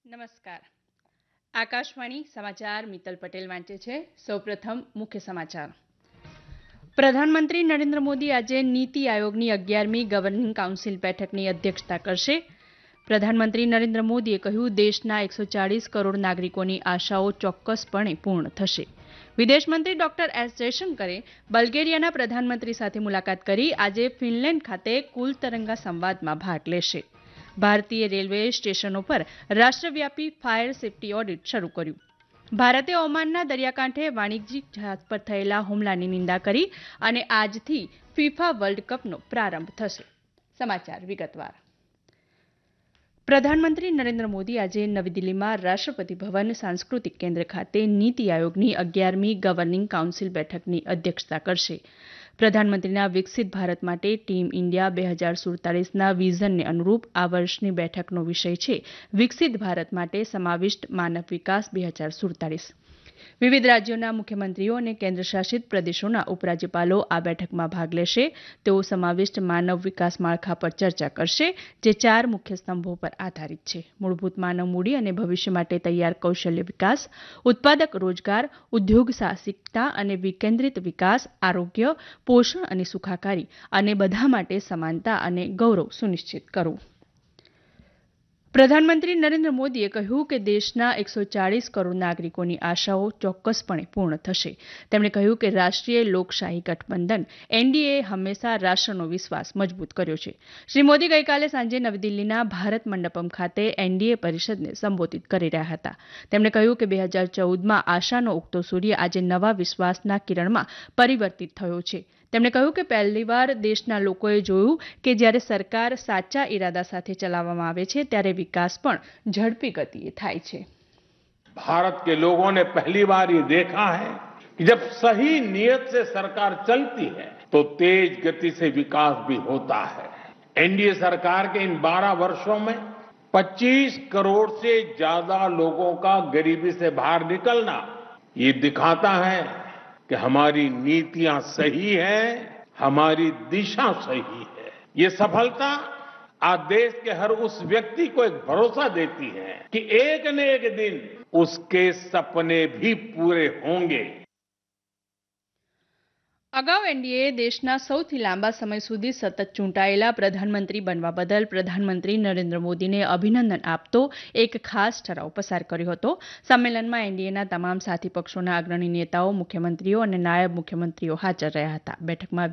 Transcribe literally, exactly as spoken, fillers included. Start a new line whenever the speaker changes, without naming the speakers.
નમસ્કાર. આકાશવાણી સમાચાર મિત્તલ પટેલ વાંચે છે. સૌપ્રથમ મુખ્ય સમાચાર. પ્રધાનમંત્રી નરેન્દ્ર મોદી આજે નીતિ આયોગની અગિયારમી ગવર્નિંગ કાઉન્સિલ બેઠકની અધ્યક્ષતા કરશે. પ્રધાનમંત્રી નરેન્દ્ર મોદીએ કહ્યું, દેશના એકસો ચાળીસ કરોડ નાગરિકોની આશાઓ ચોક્કસપણે પૂર્ણ થશે. વિદેશમંત્રી ડોક્ટર એસ જયશંકરે બલ્ગેરિયાના પ્રધાનમંત્રી સાથે મુલાકાત કરી આજે ફિનલેન્ડ ખાતે કુલ તરંગા સંવાદમાં ભાગ લેશે. ભારતીય રેલવે સ્ટેશનો પર રાષ્ટ્રવ્યાપી ફાયર સેફટી ઓડિટ શરૂ કર્યું. ભારતે ઓમાનના દરિયાકાંઠે વાણિજ્યિક જહાજ પર થયેલા હુમલાની નિંદા કરી અને આજથી ફિફા વર્લ્ડ કપનો પ્રારંભ થશે. સમાચાર વિગતવાર. પ્રધાનમંત્રી નરેન્દ્ર મોદી આજે નવી દિલ્હીમાં રાષ્ટ્રપતિ ભવન સાંસ્કૃતિક કેન્દ્ર ખાતે નીતિ આયોગની અગિયારમી ગવર્નિંગ કાઉન્સિલ બેઠકની અધ્યક્ષતા કરશે. પ્રધાનમંત્રીના વિકસિત ભારત માટે ટીમ ઇન્ડિયા બે હજાર સુડતાલીસના વિઝનને અનુરૂપ આ વર્ષની બેઠકનો વિષય છે વિકસિત ભારત માટે સમાવિષ્ટ માનવ વિકાસ બે હજાર સુડતાલીસ. વિવિધ રાજ્યોના મુખ્યમંત્રીઓ અને કેન્દ્રશાસિત પ્રદેશોના ઉપરાજ્યપાલો આ બેઠકમાં ભાગ લેશે. તેઓ સમાવિષ્ટ માનવ વિકાસ માળખા પર ચર્ચા કરશે, જે ચાર મુખ્ય સ્તંભો પર આધારિત છે: મૂળભૂત માનવ મૂડી અને ભવિષ્ય માટે તૈયાર કૌશલ્ય વિકાસ, ઉત્પાદક રોજગાર, ઉદ્યોગ સાહસિકતા અને વિકેન્દ્રિત વિકાસ, આરોગ્ય, પોષણ અને સુખાકારી, અને બધા માટે સમાનતા અને ગૌરવ સુનિશ્ચિત કરવું. પ્રધાનમંત્રી નરેન્દ્ર મોદીએ કહ્યું કે દેશના એકસો ચાળીસ કરોડ નાગરિકોની આશાઓ ચોક્કસપણે પૂર્ણ થશે. તેમણે કહ્યું કે રાષ્ટ્રીય લોકશાહી ગઠબંધન એનડીએએ હંમેશા રાષ્ટ્રનો વિશ્વાસ મજબૂત કર્યો છે. શ્રી મોદી ગઈકાલે સાંજે નવી દિલ્હીના ભારત મંડપમ ખાતે એનડીએ પરિષદને સંબોધિત કરી રહ્યા હતા. તેમણે કહ્યું કે બે હજાર ચૌદમાં આશાનો ઉગતો સૂર્ય આજે નવા વિશ્વાસના કિરણમાં પરિવર્તિત થયો છે. તેમણે કહ્યું કે પહેલીવાર દેશના લોકોએ જોયું કે જ્યારે સરકાર સાચા ઇરાદા સાથે ચલાવવામાં આવે છે ત્યારે વિકાસ પણ ઝડપી ગતિએ થાય છે.
भारत के लोगों ने पहली बार ये देखा है कि जब सही नियत से सरकार चलती है तो तेज गति से विकास भी होता है. एनडीए सरकार के इन बारह वर्षों में पच्चीस करोड़ से ज्यादा लोगों का गरीबी से बाहर निकलना ये दिखाता है कि हमारी नीतियां सही है, हमारी दिशा सही है. ये सफलता आज देश के हर उस व्यक्ति को एक भरोसा देती है कि एक न एक दिन उसके सपने भी पूरे होंगे.
અગાઉ એનડીએ દેશના સૌથી લાંબા સમય સુધી સતત ચૂંટાયેલા પ્રધાનમંત્રી બનવા બદલ પ્રધાનમંત્રી નરેન્દ્ર મોદીને અભિનંદન આપતો એક ખાસ ઠરાવ પસાર કર્યો હતો. સંમેલનમાં એનડીએના તમામ સાથી પક્ષોના અગ્રણી નેતાઓ, મુખ્યમંત્રીઓ અને નાયબ મુખ્યમંત્રીઓ હાજર રહ્યા હતા. બેઠકમાં